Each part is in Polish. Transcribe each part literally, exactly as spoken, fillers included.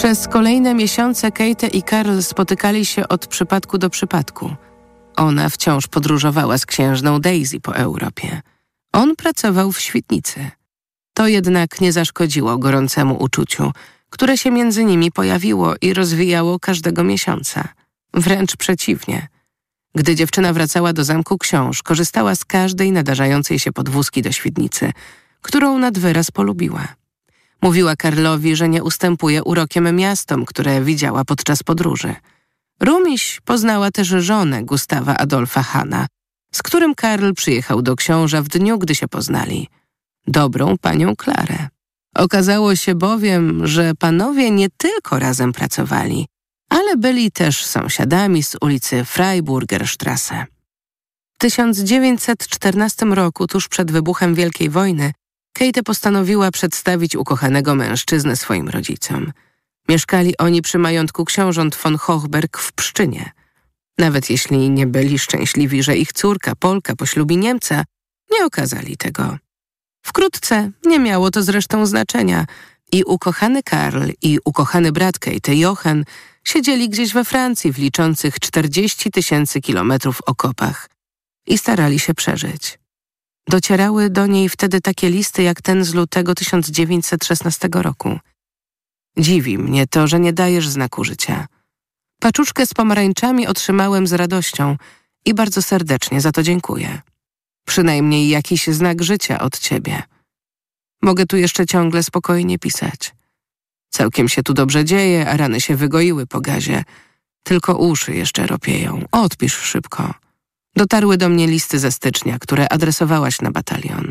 Przez kolejne miesiące Kate i Karl spotykali się od przypadku do przypadku. Ona wciąż podróżowała z księżną Daisy po Europie. On pracował w świetnicy. To jednak nie zaszkodziło gorącemu uczuciu, które się między nimi pojawiło i rozwijało każdego miesiąca. Wręcz przeciwnie. Gdy dziewczyna wracała do zamku książ, korzystała z każdej nadarzającej się podwózki do świetnicy, którą nad wyraz polubiła. Mówiła Karlowi, że nie ustępuje urokiem miastom, które widziała podczas podróży. Rumiś poznała też żonę Gustawa Adolfa Hahna, z którym Karl przyjechał do książa w dniu, gdy się poznali. Dobrą panią Klarę. Okazało się bowiem, że panowie nie tylko razem pracowali, ale byli też sąsiadami z ulicy Freiburgerstrasse. W tysiąc dziewięćset czternastym roku, tuż przed wybuchem Wielkiej Wojny, Kate postanowiła przedstawić ukochanego mężczyznę swoim rodzicom. Mieszkali oni przy majątku książąt von Hochberg w Pszczynie. Nawet jeśli nie byli szczęśliwi, że ich córka Polka poślubi Niemca, nie okazali tego. Wkrótce nie miało to zresztą znaczenia i ukochany Karl i ukochany brat Kate, Jochen, siedzieli gdzieś we Francji w liczących czterdzieści tysięcy kilometrów okopach i starali się przeżyć. Docierały do niej wtedy takie listy jak ten z lutego tysiąc dziewięćset szesnastego roku. Dziwi mnie to, że nie dajesz znaku życia. Paczuszkę z pomarańczami otrzymałem z radością i bardzo serdecznie za to dziękuję. Przynajmniej jakiś znak życia od ciebie. Mogę tu jeszcze ciągle spokojnie pisać. Całkiem się tu dobrze dzieje, a rany się wygoiły po gazie. Tylko uszy jeszcze ropieją. Odpisz szybko. Dotarły do mnie listy ze stycznia, które adresowałaś na batalion.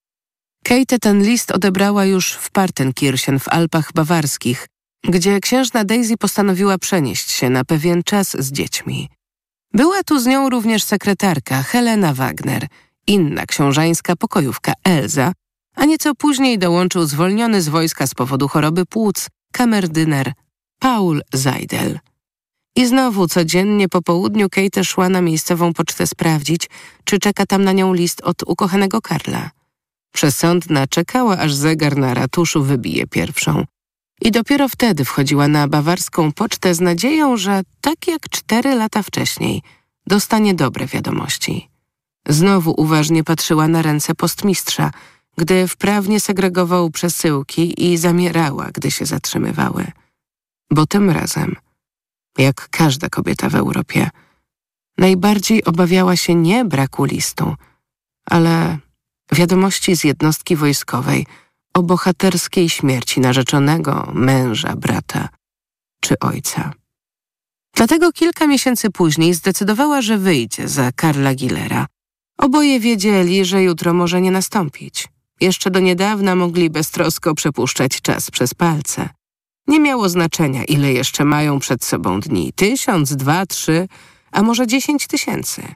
Kate ten list odebrała już w Partenkirchen w Alpach Bawarskich, gdzie księżna Daisy postanowiła przenieść się na pewien czas z dziećmi. Była tu z nią również sekretarka Helena Wagner, inna książańska pokojówka Elza, a nieco później dołączył zwolniony z wojska z powodu choroby płuc kamerdyner Paul Seidel. I znowu codziennie po południu Kate szła na miejscową pocztę sprawdzić, czy czeka tam na nią list od ukochanego Karla. Przesądna czekała, aż zegar na ratuszu wybije pierwszą. I dopiero wtedy wchodziła na bawarską pocztę z nadzieją, że tak jak cztery lata wcześniej dostanie dobre wiadomości. Znowu uważnie patrzyła na ręce postmistrza, gdy wprawnie segregował przesyłki i zamierała, gdy się zatrzymywały. Bo tym razem, jak każda kobieta w Europie, najbardziej obawiała się nie braku listu, ale wiadomości z jednostki wojskowej o bohaterskiej śmierci narzeczonego, męża, brata czy ojca. Dlatego kilka miesięcy później zdecydowała, że wyjdzie za Karla Gillera. Oboje wiedzieli, że jutro może nie nastąpić. Jeszcze do niedawna mogli beztrosko przepuszczać czas przez palce. Nie miało znaczenia, ile jeszcze mają przed sobą dni. Tysiąc, dwa, trzy, a może dziesięć tysięcy.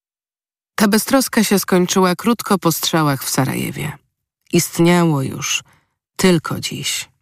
Ta beztroska się skończyła krótko po strzałach w Sarajewie. Istniało już tylko dziś.